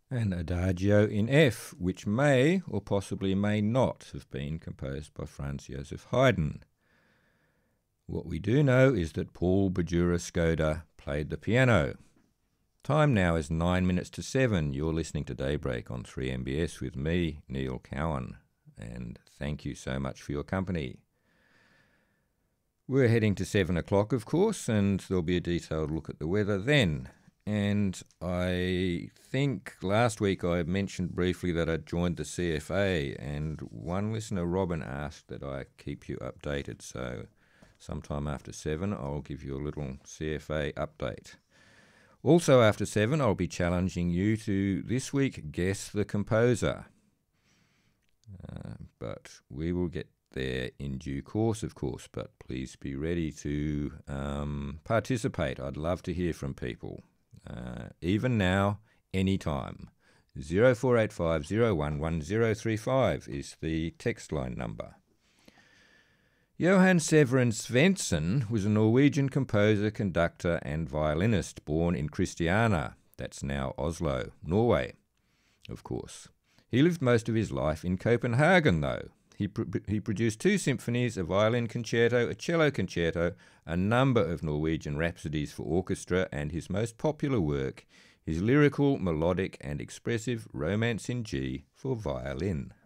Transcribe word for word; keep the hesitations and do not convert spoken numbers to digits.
An Adagio in F, which may or possibly may not have been composed by Franz Joseph Haydn. What we do know is that Paul Bajura-Skoda played the piano. Time now is nine minutes to seven. You're listening to Daybreak on three M B S with me, Neil Cowan, and thank you so much for your company. We're heading to seven o'clock, of course, and there'll be a detailed look at the weather then. And I think last week I mentioned briefly that I'd joined the C F A, and one listener, Robin, asked that I keep you updated. So sometime after seven, I'll give you a little C F A update. Also after seven, I'll be challenging you to this week guess the composer. Uh, but we will get there in due course, of course, but please be ready to um, participate. I'd love to hear from people. Uh, even now, anytime. zero four eight five zero one one zero three five is the text line number. Johann Severin Svendsen was a Norwegian composer, conductor and violinist born in Christiania, that's now Oslo, Norway, of course. He lived most of his life in Copenhagen, though. He, pr- he produced two symphonies, a violin concerto, a cello concerto, a number of Norwegian rhapsodies for orchestra, and his most popular work, his lyrical, melodic and expressive Romance in G for violin.